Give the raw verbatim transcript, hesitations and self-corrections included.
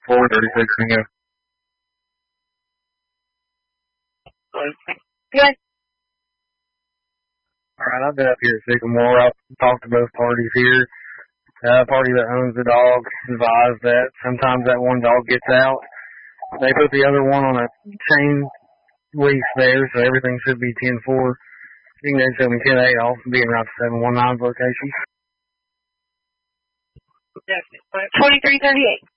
four thirty-six, bingo. Good. Alright, I've been up here at Sycamore. I've talked to both parties here. Uh, the party that owns the dog advised that sometimes that one dog gets out. They put the other one on a chain leash there, so everything should be ten four. You can go show me ten eight off and be around seven one nine location. twenty-three thirty-eight.